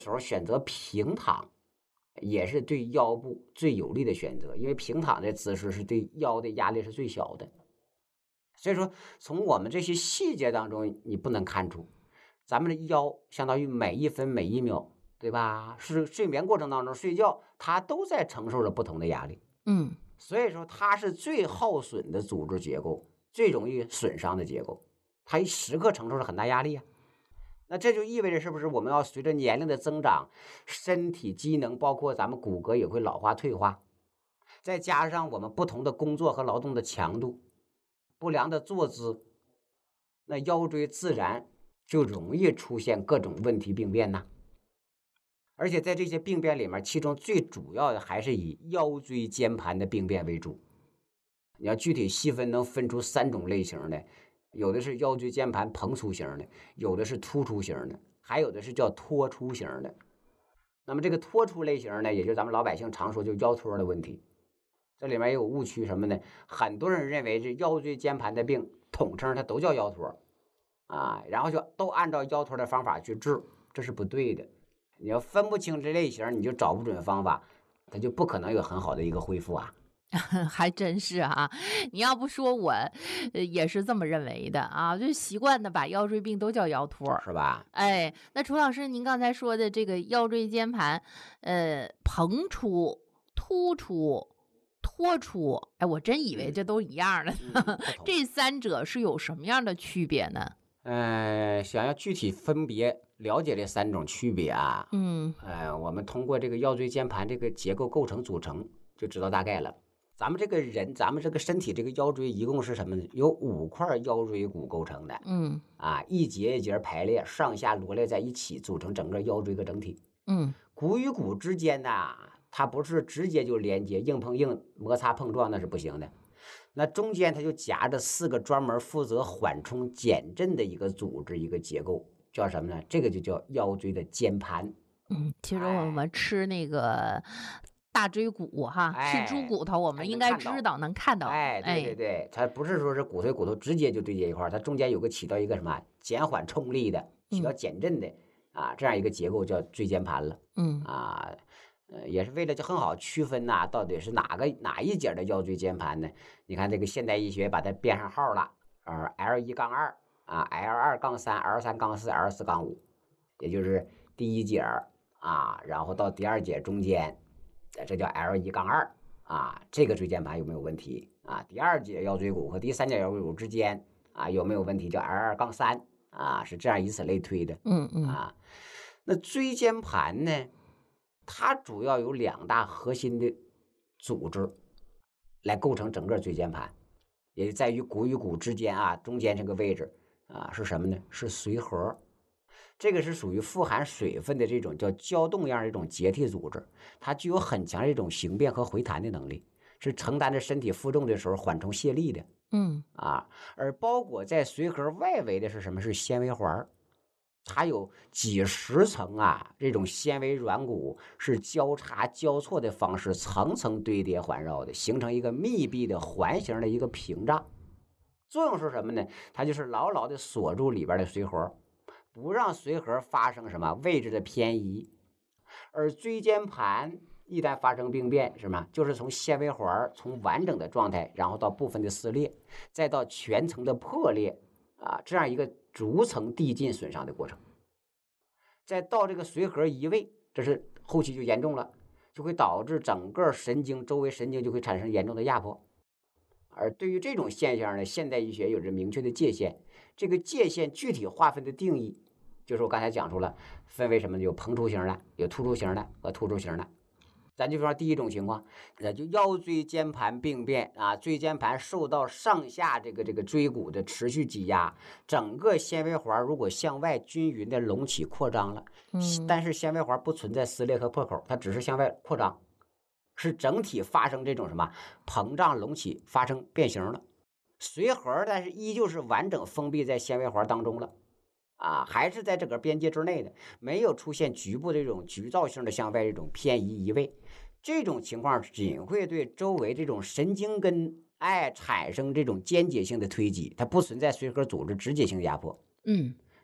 时候选择平躺，也是对腰部最有利的选择，因为平躺的姿势是对腰的压力是最小的。所以说，从我们这些细节当中，你不能看出，咱们的腰相当于每一分每一秒，对吧？是睡眠过程当中睡觉，它都在承受着不同的压力。所以说它是最耗损的组织结构，最容易损伤的结构，它时刻承受着很大压力啊。那这就意味着是不是我们要随着年龄的增长，身体机能包括咱们骨骼也会老化退化，再加上我们不同的工作和劳动的强度，不良的坐姿，那腰椎自然就容易出现各种问题病变呐。而且在这些病变里面，其中最主要的还是以腰椎间盘的病变为主。你要具体细分，能分出3种类型的，有的是腰椎间盘膨出型的，有的是突出型的，还有的是叫脱出型的。那么这个脱出类型呢，也就是咱们老百姓常说就腰托的问题。这里面也有误区什么呢？很多人认为这腰椎间盘的病统称它都叫腰托啊，然后就都按照腰托的方法去治，这是不对的。你要分不清这类型，你就找不准方法，它就不可能有很好的一个恢复啊。 还真是啊，你要不说我，也是这么认为的啊，就习惯的把腰椎病都叫腰托， 是吧？ 哎，那楚老师，您刚才说的这个腰椎间盘，膨出、突出、脱出，哎，我真以为这都一样的，这3者是有什么样的区别呢？ 想要具体分别了解这3种区别啊，我们通过这个腰椎间盘这个结构构成组成就知道大概了。咱们这个人，咱们这个身体这个腰椎一共是什么呢？有5块腰椎骨构成的，一节一节排列，上下罗列在一起，组成整个腰椎的整体。骨与骨之间呢，它不是直接就连接，硬碰硬摩擦碰撞那是不行的。那中间它就夹着4个专门负责缓冲减震的一个组织，一个结构，叫什么呢？这个就叫腰椎的间盘。 其实我们吃那个大椎骨哈，吃猪骨头，我们应该知道，能看到。 对，它不是说是骨头骨头直接就对接一块，它中间有个起到一个什么减缓冲力的，起到减震的这样一个结构叫椎间盘了。也是为了就很好区分呐，到底是哪一节的腰椎间盘呢？你看这个现代医学把它编上号了，L1-2 L2-3 L3-4 L4-5，也就是第1节然后到第2节中间，这叫 L1-2这个椎间盘有没有问题第2节腰椎骨和第3节腰椎骨之间有没有问题叫 L2-3是这样以此类推的。那椎间盘呢？它主要有2大核心的组织来构成整个椎间盘，也在于骨与骨之间中间这个位置是什么呢？是髓核。这个是属于富含水分的这种叫胶冻样的一种结缔组织，它具有很强的一种形变和回弹的能力，是承担着身体负重的时候缓冲卸力的。而包裹在髓核外围的是什么？是纤维环。它有几十层这种纤维软骨是交叉交错的方式层层堆叠环绕的，形成一个密闭的环形的一个屏障。作用是什么呢？它就是牢牢的锁住里边的髓核，不让髓核发生什么位置的偏移。而椎间盘一旦发生病变，什么就是从纤维环从完整的状态，然后到部分的撕裂，再到全层的破裂这样一个逐层递进损伤的过程。再到这个髓核移位，这是后期就严重了，就会导致整个神经周围神经就会产生严重的压迫。而对于这种现象呢，现代医学有着明确的界限。这个界限具体划分的定义，就是我刚才讲出了，分为什么？有膨出型的，有突出型的和突出型的。咱就说第一种情况，就腰椎间盘病变椎间盘受到上下这个椎骨的持续挤压，整个纤维环如果向外均匀的隆起扩张了，但是纤维环不存在撕裂和破口，它只是向外扩张，是整体发生这种什么膨胀隆起，发生变形了。髓核但是依旧是完整封闭在纤维环当中了还是在这个边界之内的，没有出现局部这种局灶性的向外这种偏移移位。这种情况仅会对周围这种神经根产生这种间接性的推挤，它不存在髓核组织直接性压迫。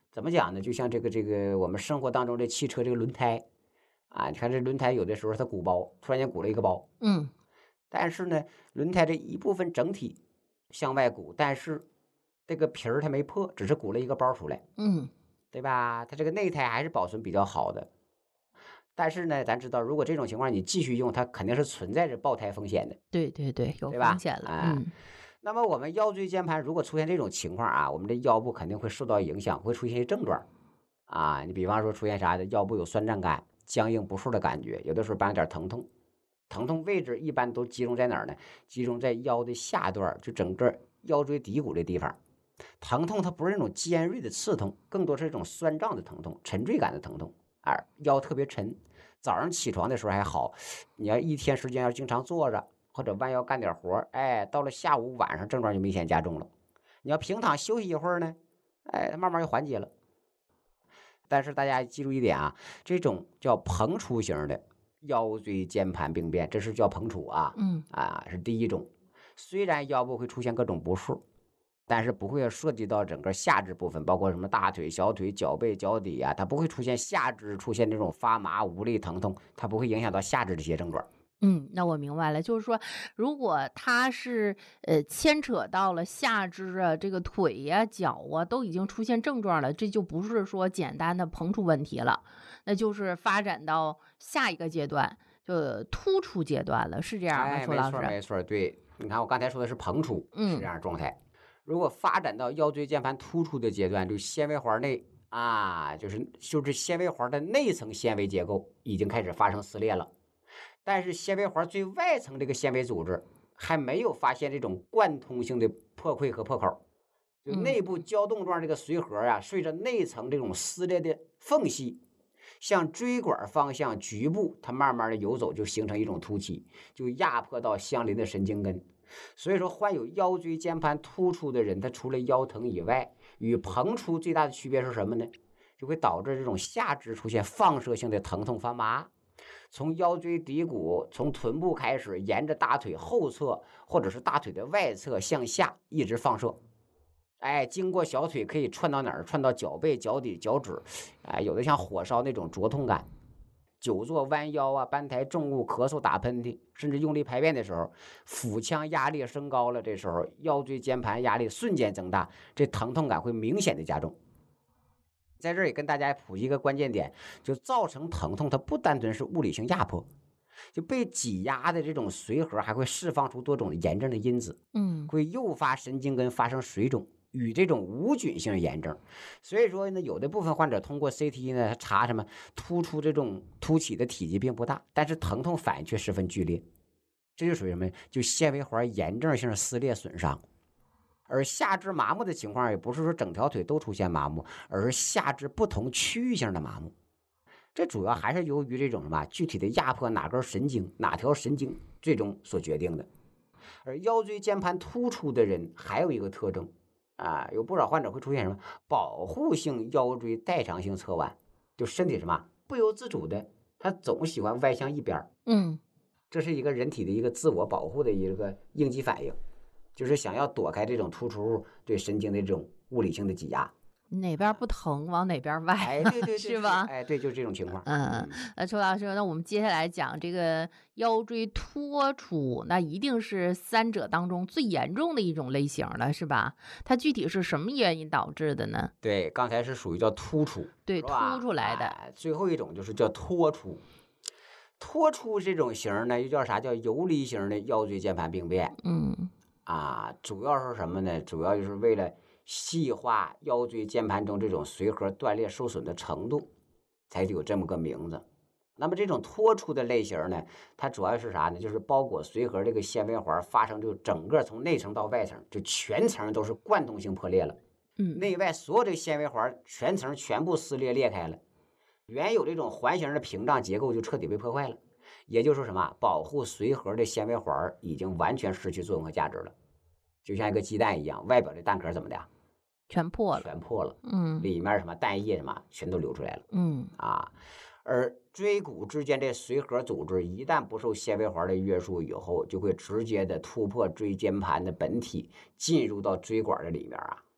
怎么讲呢？就像这个我们生活当中这汽车这个轮胎啊，你看这轮胎有的时候它鼓包，突然间鼓了一个包，但是呢，轮胎这一部分整体向外鼓，但是这个皮儿它没破，只是鼓了一个包出来，对吧？它这个内胎还是保存比较好的。但是呢，咱知道，如果这种情况你继续用，它肯定是存在着爆胎风险的。 对对对，有对吧？ 风险了。 那么我们腰椎间盘如果出现这种情况啊，我们的腰部肯定会受到影响，会出现一些症状啊。你比方说出现啥的，腰部有酸胀感、僵硬不适的感觉，有的时候伴有点疼痛。疼痛位置一般都集中在哪儿呢？集中在腰的下段，就整个腰椎骶骨的地方。疼痛它不是那种尖锐的刺痛，更多是一种酸胀的疼痛、沉坠感的疼痛。腰特别沉，早上起床的时候还好，你要一天时间要经常坐着或者弯腰干点活，到了下午晚上症状就明显加重了。你要平躺休息一会儿呢，它慢慢就缓解了。但是大家记住一点啊，这种叫膨出型的腰椎间盘病变，这是叫膨出啊，是第一种。虽然腰部会出现各种不适，但是不会涉及到整个下肢部分，包括什么大腿、小腿、脚背、脚底啊，它不会出现下肢出现这种发麻、无力、疼痛，它不会影响到下肢这些症状。 那我明白了，就是说，如果它是牵扯到了下肢啊，这个腿呀、脚啊都已经出现症状了，这就不是说简单的膨出问题了，那就是发展到下一个阶段，就突出阶段了，是这样吗？周老师？ 没错，对，你看我刚才说的是膨出，是这样的状态。如果发展到腰椎间盘突出的阶段，就纤维环内就是纤维环的内层纤维结构已经开始发生撕裂了，但是纤维环最外层这个纤维组织还没有发现这种贯通性的破溃和破口，就内部胶冻状这个髓核啊，随着内层这种撕裂的缝隙，向椎管方向局部，它慢慢的游走，就形成一种凸起，就压迫到相邻的神经根。所以说，患有腰椎间盘突出的人，他除了腰疼以外，与膨出最大的区别是什么呢？就会导致这种下肢出现放射性的疼痛发麻，从腰椎骶骨，从臀部开始，沿着大腿后侧或者是大腿的外侧向下一直放射。经过小腿可以窜到哪儿？窜到脚背、脚底、脚趾，有的像火烧那种灼痛感。久坐弯腰啊，搬抬重物，咳嗽、打喷嚏，甚至用力排便的时候，腹腔压力升高了，这时候腰椎间盘压力瞬间增大，这疼痛感会明显的加重。在这儿也跟大家普及一个关键点，就造成疼痛，它不单纯是物理性压迫，就被挤压的这种髓核还会释放出多种炎症的因子，会诱发神经根发生水肿。与这种无菌性炎症，所以说呢，有的部分患者通过 CT 呢查什么突出这种凸起的体积并不大，但是疼痛反应却十分剧烈，这就属于什么？就纤维环炎症性撕裂损伤。而下肢麻木的情况也不是说整条腿都出现麻木，而是下肢不同区域性的麻木。这主要还是由于这种什么具体的压迫哪根神经、哪条神经最终所决定的。而腰椎间盘突出的人还有一个特征。有不少患者会出现什么保护性腰椎代偿性侧弯，就身体什么不由自主的，他总喜欢歪向一边。这是一个人体的一个自我保护的一个应激反应，就是想要躲开这种突出物对神经的这种物理性的挤压。 哪边不疼往哪边歪， 对是吧？ 对，就是这种情况。 周老师，那我们接下来讲这个腰椎脱出，那一定是三者当中最严重的一种类型了，是吧？它具体是什么原因导致的呢？ 对，刚才是属于叫突出， 对，突出来的。 最后一种就是叫脱出。脱出这种型呢，又叫啥？叫游离型的腰椎间盘病变。主要是什么呢？主要就是为了细化腰椎间盘中这种髓核断裂受损的程度，才有这么个名字。那么这种脱出的类型呢，它主要是啥呢？就是包裹髓核这个纤维环发生就整个从内层到外层，就全层都是贯通性破裂了。内外所有这个纤维环全层全部撕裂裂开了，原有这种环形的屏障结构就彻底被破坏了。也就是说什么？保护髓核的纤维环已经完全失去作用和价值了，就像一个鸡蛋一样，外表的蛋壳怎么的？ 全破了。 里面什么蛋液什么全都流出来了。而椎骨之间的髓核组织一旦不受纤维环的约束以后，就会直接的突破椎间盘的本体，进入到椎管的里面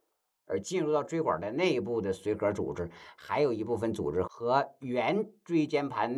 而进入到椎管的内部的髓核组织，还有一部分组织和原椎间盘